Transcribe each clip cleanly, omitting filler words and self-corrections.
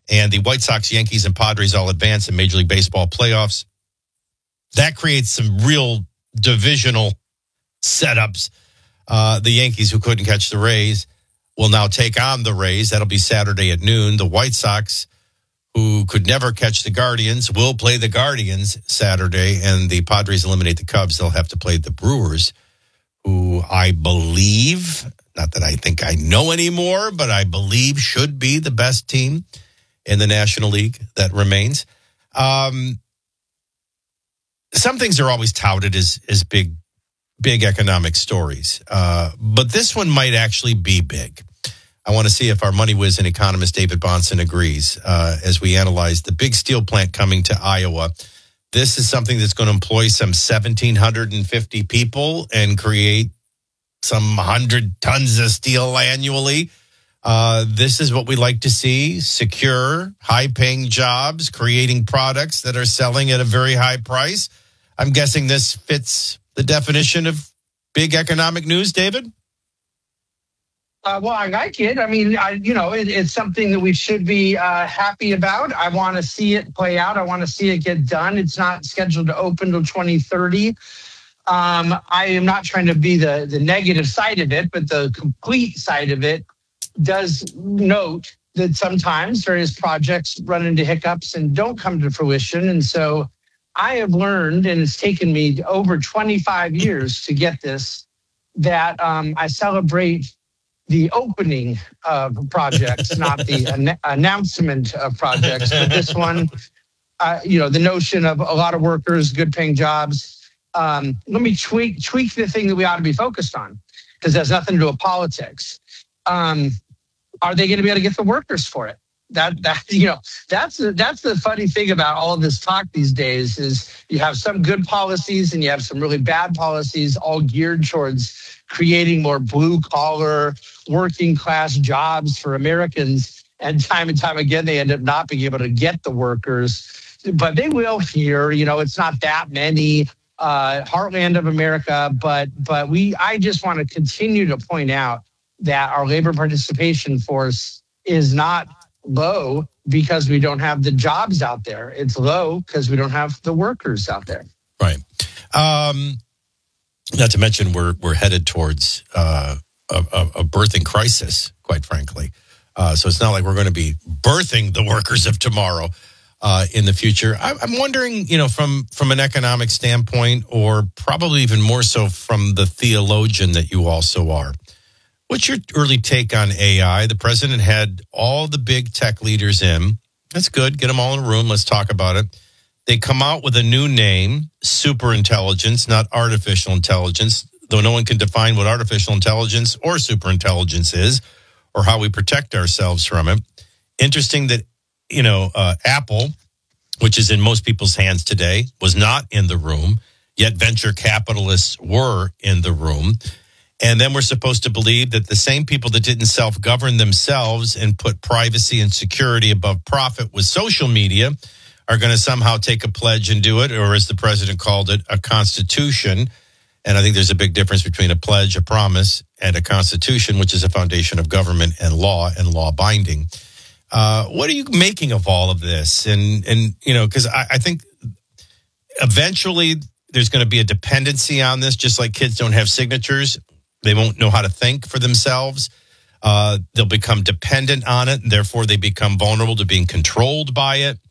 and the White Sox, Yankees, and Padres all advance in Major League Baseball playoffs. That creates some real divisional setups. The Yankees, who couldn't catch the Rays, will now take on the Rays. That'll be Saturday at noon. The White Sox, who could never catch the Guardians, will play the Guardians Saturday, and the Padres eliminate the Cubs. They'll have to play the Brewers, who I believe, not that I think I know anymore, but I believe should be the best team in the National League that remains. Some things are always touted as big economic stories, but this one might actually be big. I want to see if our money whiz and economist David Bahnsen agrees as we analyze the big steel plant coming to Iowa. This is something that's going to employ some 1,750 people and create some 100 tons of steel annually. This is what we like to see: secure, high-paying jobs, creating products that are selling at a very high price. I'm guessing this fits the definition of big economic news, David? Well, I like it. I mean, it's something that we should be happy about. I want to see it play out. I want to see it get done. It's not scheduled to open till 2030. I am not trying to be the negative side of it, but the complete side of it does note that sometimes various projects run into hiccups and don't come to fruition. And so I have learned, and it's taken me over 25 years to get this, that I celebrate the opening of projects, not the announcement of projects. But this one, the notion of a lot of workers, good paying jobs. Let me tweak the thing that we ought to be focused on, because it has nothing to do with politics. Are they going to be able to get the workers for it? That's the funny thing about all of this talk these days is you have some good policies and you have some really bad policies, all geared towards creating more blue collar, working class jobs for Americans. And time again, they end up not being able to get the workers, but they will here. It's not that many heartland of America, but I just want to continue to point out that our labor participation force is not low because we don't have the jobs out there. It's low because we don't have the workers out there. Right. Not to mention we're headed towards a birthing crisis, quite frankly. So it's not like we're going to be birthing the workers of tomorrow in the future. I'm wondering, from an economic standpoint, or probably even more so from the theologian that you also are, what's your early take on AI? The president had all the big tech leaders in. That's good. Get them all in a room. Let's talk about it. They come out with a new name, superintelligence, not artificial intelligence, though no one can define what artificial intelligence or superintelligence is or how we protect ourselves from it. Interesting that, Apple, which is in most people's hands today, was not in the room, yet venture capitalists were in the room. And then we're supposed to believe that the same people that didn't self-govern themselves and put privacy and security above profit with social media are going to somehow take a pledge and do it, or as the president called it, a constitution. And I think there's a big difference between a pledge, a promise, and a constitution, which is a foundation of government and law binding. What are you making of all of this? And because I think eventually there's going to be a dependency on this, just like kids don't have signatures. They won't know how to think for themselves. They'll become dependent on it, and therefore they become vulnerable to being controlled by it.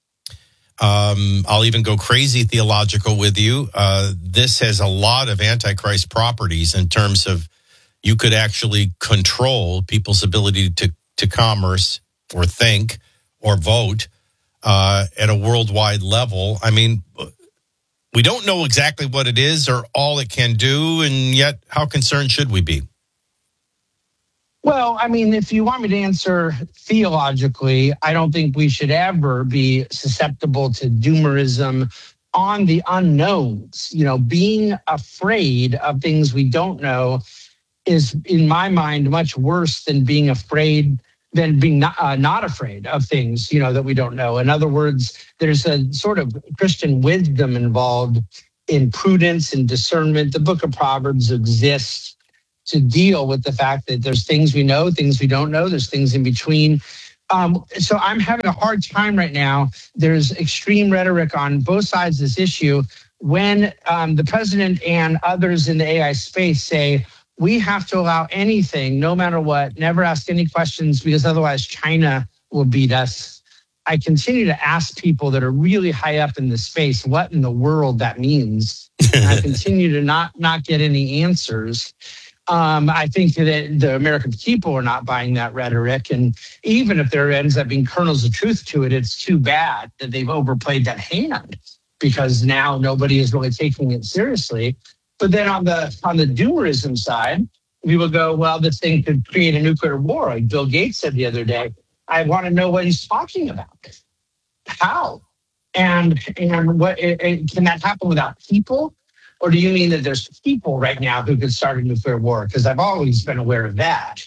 I'll even go crazy theological with you. This has a lot of Antichrist properties in terms of you could actually control people's ability to commerce or think or vote at a worldwide level. I mean, we don't know exactly what it is or all it can do, and yet how concerned should we be? Well, I mean, if you want me to answer theologically, I don't think we should ever be susceptible to doomerism on the unknowns. Being afraid of things we don't know is, in my mind, much worse than being afraid than being not afraid of things, that we don't know. In other words, there's a sort of Christian wisdom involved in prudence and discernment. The book of Proverbs exists to deal with the fact that there's things we know, things we don't know, there's things in between. So I'm having a hard time right now. There's extreme rhetoric on both sides of this issue. When the president and others in the AI space say, we have to allow anything, no matter what, never ask any questions because otherwise China will beat us. I continue to ask people that are really high up in the space what in the world that means. And I continue to not get any answers. I think that the American people are not buying that rhetoric. And even if there ends up being kernels of truth to it, it's too bad that they've overplayed that hand because now nobody is really taking it seriously. But then on the doomerism side, we will go, well, this thing could create a nuclear war. Like Bill Gates said the other day, I want to know what he's talking about. How? And what can that happen without people? Or do you mean that there's people right now who could start a nuclear war? Because I've always been aware of that.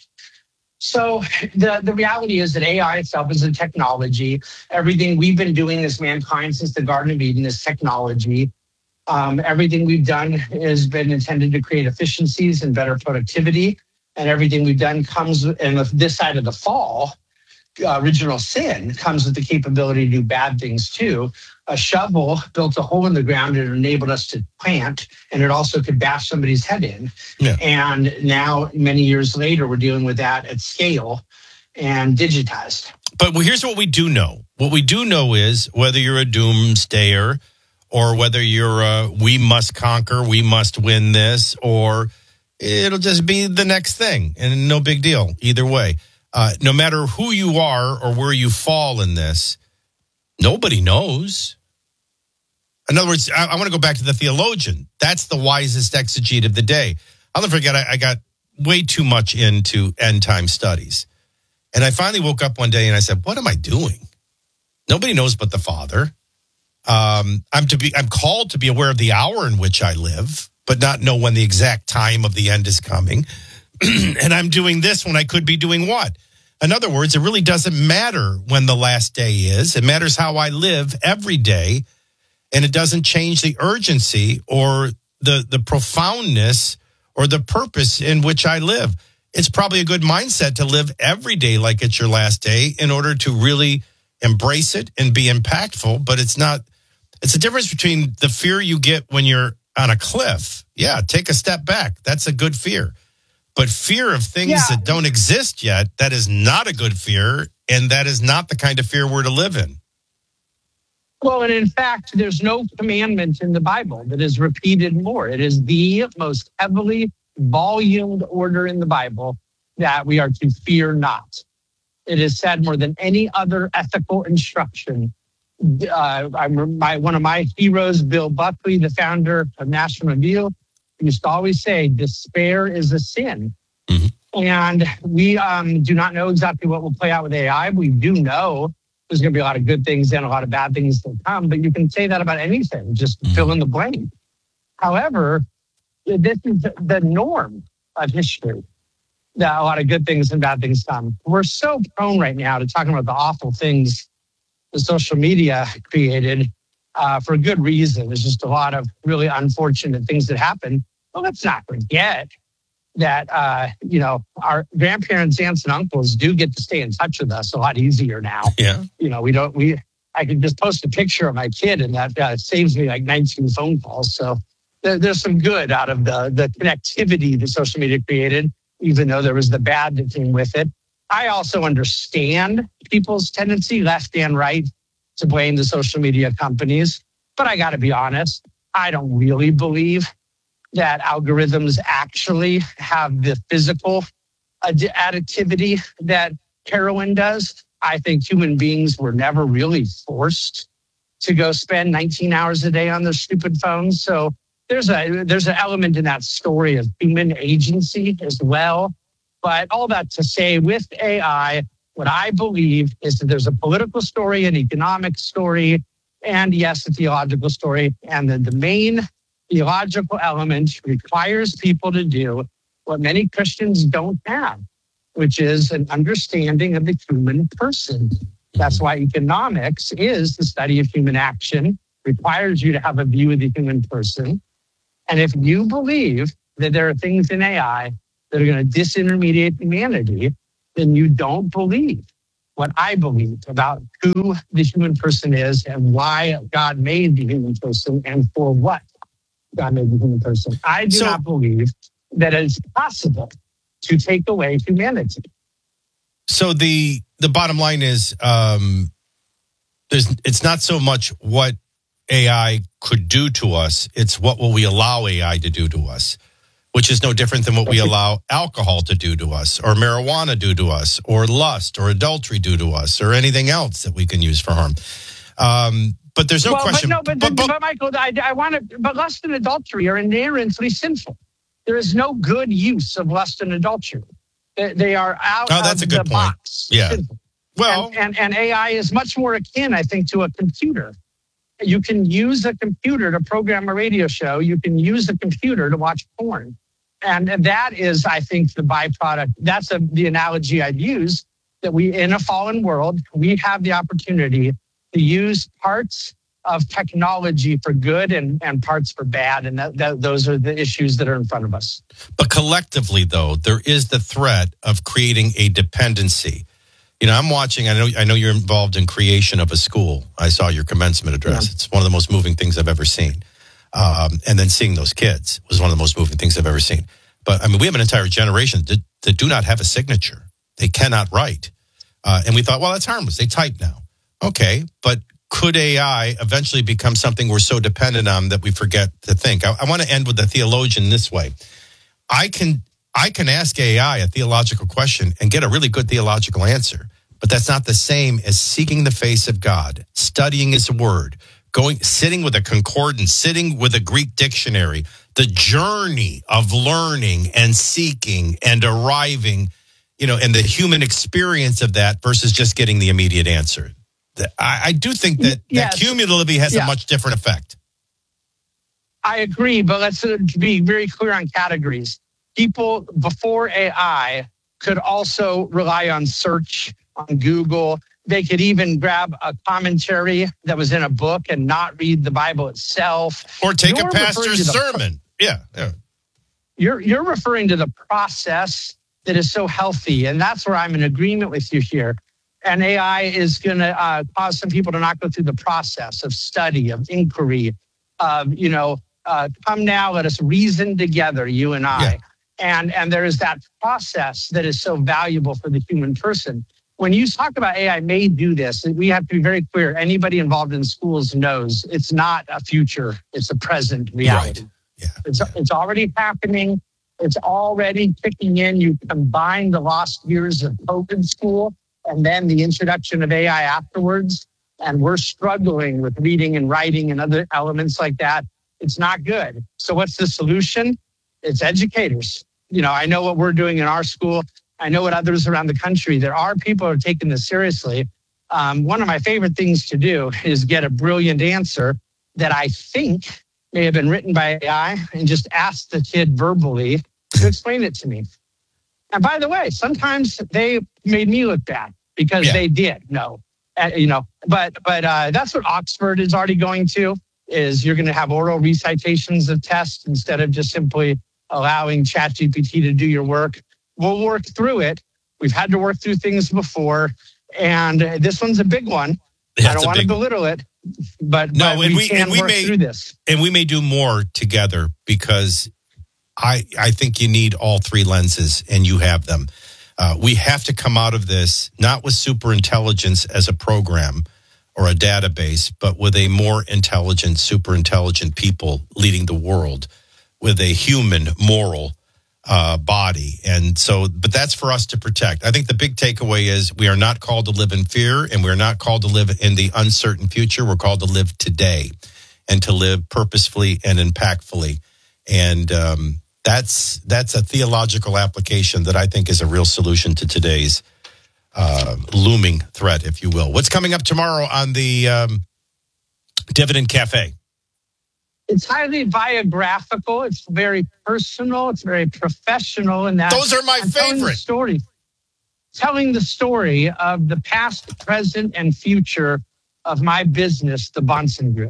So the reality is that AI itself is a technology. Everything we've been doing as mankind since the Garden of Eden is technology. Everything we've done has been intended to create efficiencies and better productivity. And everything we've done comes in this side of the fall. Original sin comes with the capability to do bad things too. A shovel built a hole in the ground and enabled us to plant, and it also could bash somebody's head in. Yeah. And now, many years later, we're dealing with that at scale and digitized. But here's what we do know. What we do know is whether you're a doomsdayer or whether you're a we must conquer, we must win this, or it'll just be the next thing, and no big deal either way. No matter who you are or where you fall in this, nobody knows. In other words, I want to go back to the theologian. That's the wisest exegete of the day. I'll never forget, I got way too much into end time studies. And I finally woke up one day and I said, what am I doing? Nobody knows but the Father. I'm called to be aware of the hour in which I live, but not know when the exact time of the end is coming. And I'm doing this when I could be doing what? In other words, it really doesn't matter when the last day is. It matters how I live every day. And it doesn't change the urgency or the profoundness or the purpose in which I live. It's probably a good mindset to live every day like it's your last day in order to really embrace it and be impactful. But it's not, it's a difference between the fear you get when you're on a cliff. Yeah, take a step back. That's a good fear. But fear of things that don't exist yet, that is not a good fear, and that is not the kind of fear we're to live in. Well, and in fact, there's no commandment in the Bible that is repeated more. It is the most heavily volumed order in the Bible that we are to fear not. It is said more than any other ethical instruction. One of my heroes, Bill Buckley, the founder of National Review, used to always say, despair is a sin. Mm-hmm. And we do not know exactly what will play out with AI. We do know there's going to be a lot of good things and a lot of bad things to come, but you can say that about anything, just fill in the blank. However, this is the norm of history, that a lot of good things and bad things come. We're so prone right now to talking about the awful things the social media created. For a good reason. There's just a lot of really unfortunate things that happen. Well, let's not forget that, our grandparents, aunts, and uncles do get to stay in touch with us a lot easier now. Yeah. I can just post a picture of my kid and that saves me like 19 phone calls. So there's some good out of the connectivity that social media created, even though there was the bad that came with it. I also understand people's tendency, left and right, to blame the social media companies. But I got to be honest, I don't really believe that algorithms actually have the physical additivity that heroin does. I think human beings were never really forced to go spend 19 hours a day on their stupid phones. So there's an element in that story of human agency as well. But all that to say, with AI, what I believe is that there's a political story, an economic story, and yes, a theological story. And then the main theological element requires people to do what many Christians don't have, which is an understanding of the human person. That's why economics is the study of human action, requires you to have a view of the human person. And if you believe that there are things in AI that are going to disintermediate humanity, then you don't believe what I believe about who the human person is and why God made the human person and for what God made the human person. I do not believe that it's possible to take away humanity. So the bottom line is, it's not so much what AI could do to us; it's what will we allow AI to do to us, which is no different than what we allow alcohol to do to us, or marijuana do to us, or lust, or adultery do to us, or anything else that we can use for harm. But there's no question. But Michael, I want to. But lust and adultery are inherently sinful. There is no good use of lust and adultery. They are out that's of a good the point. box. Yeah. Sinful. Well, and AI is much more akin, I think, to a computer. You can use a computer to program a radio show. You can use a computer to watch porn. And that is, I think, the byproduct. That's the analogy I'd use, that we, in a fallen world, we have the opportunity to use parts of technology for good and parts for bad. And those are the issues that are in front of us. But collectively, though, there is the threat of creating a dependency. You know, I'm watching, I know you're involved in creation of a school. I saw your commencement address. Yeah. It's one of the most moving things I've ever seen. And then seeing those kids was one of the most moving things I've ever seen. But I mean, we have an entire generation that do not have a signature. They cannot write. And we thought, well, that's harmless. They type now. Okay, but could AI eventually become something we're so dependent on that we forget to think? I want to end with a theologian this way. I can ask AI a theological question and get a really good theological answer, but that's not the same as seeking the face of God, studying His Word, sitting with a concordance, sitting with a Greek dictionary, the journey of learning and seeking and arriving, and the human experience of that versus just getting the immediate answer. I do think that cumulatively has a much different effect. I agree, but let's be very clear on categories. People before AI could also rely on search, on Google. They could even grab a commentary that was in a book and not read the Bible itself. Or take a pastor's sermon. Yeah. You're referring to the process that is so healthy, and that's where I'm in agreement with you here. And AI is going to cause some people to not go through the process of study, of inquiry, of, come now, let us reason together, you and I. Yeah. And there is that process that is so valuable for the human person. When you talk about AI may do this, we have to be very clear. Anybody involved in schools knows it's not a future, it's a present reality. Right. Yeah. It's already happening. It's already kicking in. You combine the lost years of COVID school and then the introduction of AI afterwards, and we're struggling with reading and writing and other elements like that. It's not good. So what's the solution? It's educators. I know what we're doing in our school. I know what others around the country. There are people who are taking this seriously. One of my favorite things to do is get a brilliant answer that I think may have been written by AI and just ask the kid verbally to explain it to me. And by the way, sometimes they made me look bad because they did know, but that's what Oxford is already going to, is you're going to have oral recitations of tests instead of just simply allowing ChatGPT to do your work. We'll work through it. We've had to work through things before, and this one's a big one. I don't want to belittle it, but we can work through this. And we may do more together because I think you need all three lenses, and you have them. We have to come out of this not with super intelligence as a program or a database, but with a more intelligent, super intelligent people leading the world with a human, moral body. And so, but that's for us to protect. I think the big takeaway is we are not called to live in fear, and we're not called to live in the uncertain future. We're called to live today and to live purposefully and impactfully. And that's a theological application that I think is a real solution to today's looming threat, if you will. What's coming up tomorrow on the Dividend Cafe? It's highly biographical. It's very personal. It's very professional. And those are my favorite. Telling the story of the past, present, and future of my business, the Bahnsen Group.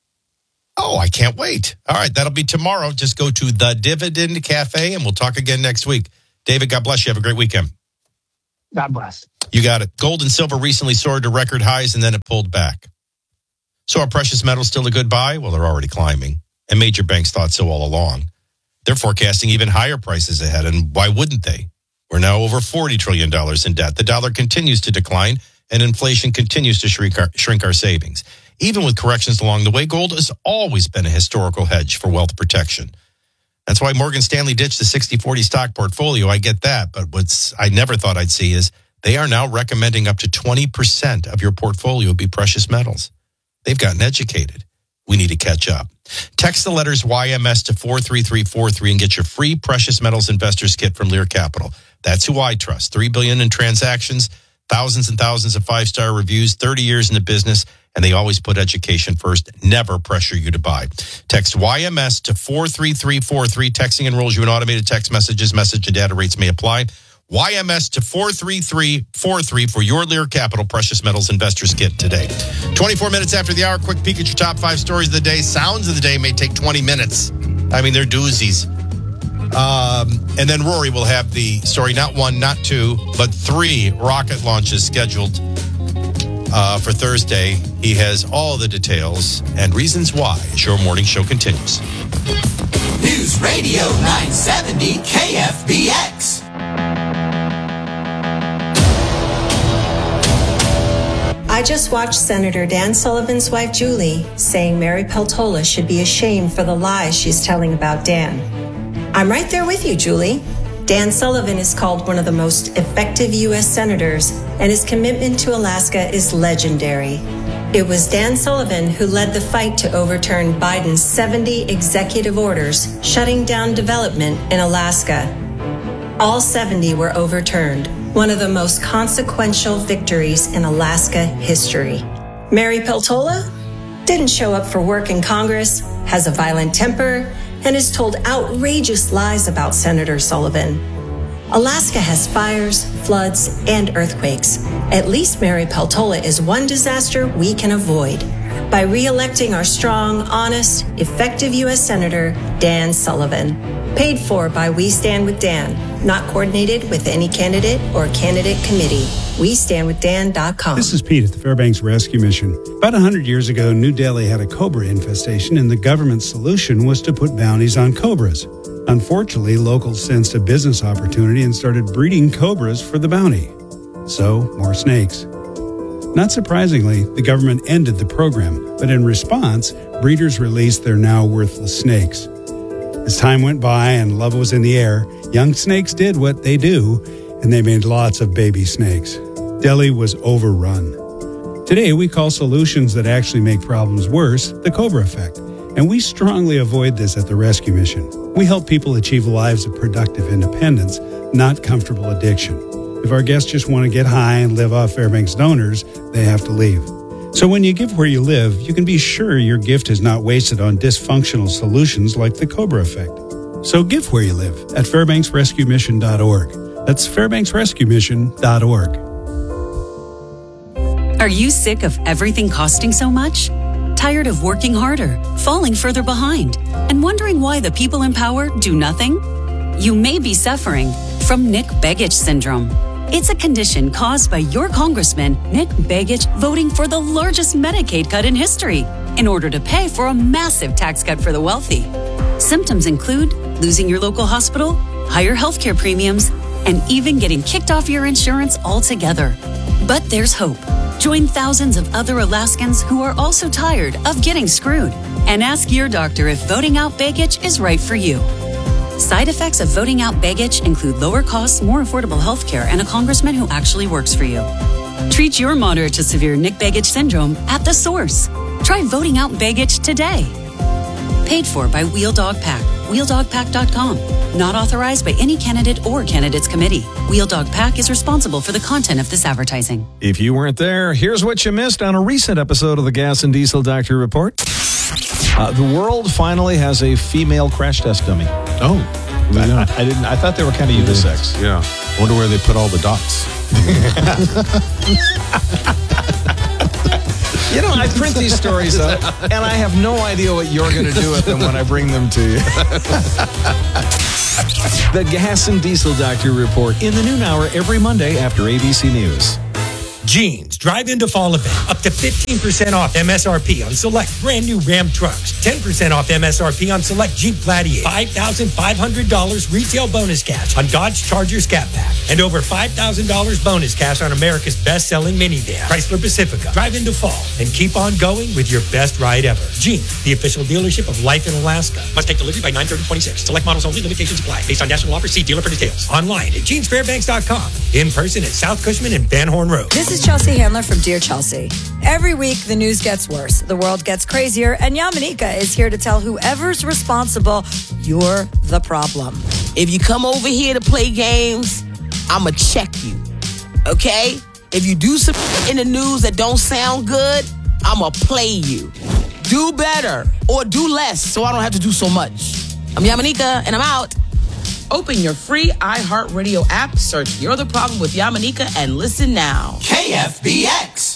Oh, I can't wait. All right, that'll be tomorrow. Just go to the Dividend Cafe, and we'll talk again next week. David, God bless you. Have a great weekend. God bless. You got it. Gold and silver recently soared to record highs and then it pulled back. So are precious metals still a good buy? Well, they're already climbing. And major banks thought so all along. They're forecasting even higher prices ahead. And why wouldn't they? We're now over $40 trillion in debt. The dollar continues to decline and inflation continues to shrink our savings. Even with corrections along the way, gold has always been a historical hedge for wealth protection. That's why Morgan Stanley ditched the 60-40 stock portfolio. I get that. But what I never thought I'd see is they are now recommending up to 20% of your portfolio be precious metals. They've gotten educated. We need to catch up. Text the letters YMS to 43343 and get your free Precious Metals Investors Kit from Lear Capital. That's who I trust. $3 billion in transactions, thousands and thousands of 5-star reviews, 30 years in the business, and they always put education first, never pressure you to buy. Text YMS to 43343. Texting enrolls you in automated text messages. Message and data rates may apply. YMS to 43343 for your Lear Capital Precious Metals Investors Kit today. 24 minutes after the hour, quick peek at your top 5 stories of the day. Sounds of the day may take 20 minutes. I mean, they're doozies. And then Rory will have the story, not 1, not 2, but 3 rocket launches scheduled for Thursday. He has all the details and reasons why as your morning show continues. News Radio 970 KFBX. I just watched Senator Dan Sullivan's wife, Julie, saying Mary Peltola should be ashamed for the lies she's telling about Dan. I'm right there with you, Julie. Dan Sullivan is called one of the most effective U.S. senators, and his commitment to Alaska is legendary. It was Dan Sullivan who led the fight to overturn Biden's 70 executive orders shutting down development in Alaska. All 70 were overturned, one of the most consequential victories in Alaska history. Mary Peltola didn't show up for work in Congress, has a violent temper, and has told outrageous lies about Senator Sullivan. Alaska has fires, floods, and earthquakes. At least Mary Peltola is one disaster we can avoid by re-electing our strong, honest, effective U.S. Senator Dan Sullivan. Paid for by We Stand With Dan, not coordinated with any candidate or candidate committee. WeStandWithDan.com. This is Pete at the Fairbanks Rescue Mission. About 100 years ago, New Delhi had a cobra infestation, and the government's solution was to put bounties on cobras. Unfortunately, locals sensed a business opportunity and started breeding cobras for the bounty. So, more snakes. Not surprisingly, the government ended the program, but in response, breeders released their now worthless snakes. As time went by and love was in the air, young snakes did what they do, and they made lots of baby snakes. Delhi was overrun. Today, we call solutions that actually make problems worse the Cobra effect, and we strongly avoid this at the Rescue Mission. We help people achieve lives of productive independence, not comfortable addiction. If our guests just want to get high and live off Fairbanks donors, they have to leave. So when you give where you live, you can be sure your gift is not wasted on dysfunctional solutions like the Cobra effect. So give where you live at FairbanksRescueMission.org. That's FairbanksRescueMission.org. Are you sick of everything costing so much? Tired of working harder, falling further behind, and wondering why the people in power do nothing? You may be suffering from Nick Begich syndrome. It's a condition caused by your congressman, Nick Begich, voting for the largest Medicaid cut in history in order to pay for a massive tax cut for the wealthy. Symptoms include losing your local hospital, higher healthcare premiums, and even getting kicked off your insurance altogether. But there's hope. Join thousands of other Alaskans who are also tired of getting screwed and ask your doctor if voting out Begich is right for you. Side effects of voting out Begich include lower costs, more affordable health care, and a congressman who actually works for you. Treat your moderate to severe Nick Begich syndrome at the source. Try voting out Begich today. Paid for by Wheel Dog Pack. WheelDogPack.com. Not authorized by any candidate or candidates committee. Wheel Dog Pack is responsible for the content of this advertising. If you weren't there, here's what you missed on a recent episode of the Gas and Diesel Doctor Report. The world finally has a female crash test dummy. Oh, I thought they were kind of unisex. Yeah. I wonder where they put all the dots. You know, I print these stories up, and I have no idea what you're going to do with them when I bring them to you. The Gas and Diesel Doctor Report in the noon hour every Monday after ABC News. Jeans Drive Into Fall Event. Up to 15% off MSRP on select brand new Ram trucks. 10% off MSRP on select Jeep Gladiator. $5,500 retail bonus cash on Dodge Charger Scat Pack. And over $5,000 bonus cash on America's best-selling minivan, Chrysler Pacifica. Drive into fall and keep on going with your best ride ever. Jeans, the official dealership of Life in Alaska. Must take delivery by 9/30/26. Select models only. Limitations apply. Based on national offers, see dealer for details. Online at jeansfairbanks.com. In person at South Cushman and Van Horn Road. This is Chelsea Handler from Dear Chelsea. Every week, the news gets worse. The world gets crazier, and Yamanika is here to tell whoever's responsible, you're the problem. If you come over here to play games, I'ma check you, okay? If you do some in the news that don't sound good, I'ma play you. Do better or do less so I don't have to do so much. I'm Yamanika, and I'm out. Open your free iHeartRadio app, search You're the Problem with Yamanika, and listen now. KFBX.